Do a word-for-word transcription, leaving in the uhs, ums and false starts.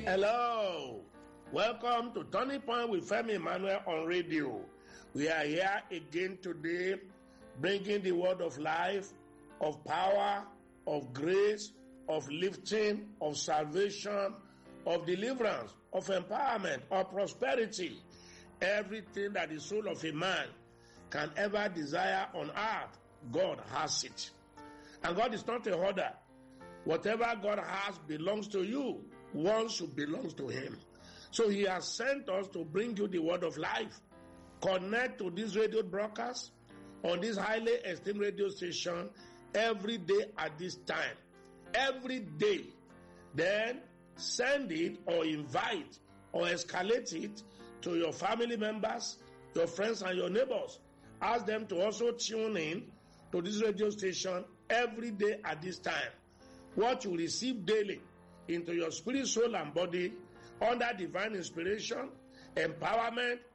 Hello, welcome to Turning Point with Femi Emmanuel on radio. We are here again today, bringing the word of life, of power, of grace, of lifting, of salvation, of deliverance, of empowerment, of prosperity. Everything that the soul of a man can ever desire on earth, God has it. And God is not a hoarder. Whatever God has belongs to you. One should belong to him. So he has sent us to bring you the word of life. Connect to this radio broadcast on this highly esteemed radio station every day at this time. Every day. Then send it or invite or escalate it to your family members, your friends and your neighbors. Ask them to also tune in to this radio station every day at this time. What you receive daily into your spirit, soul, and body under divine inspiration, empowerment,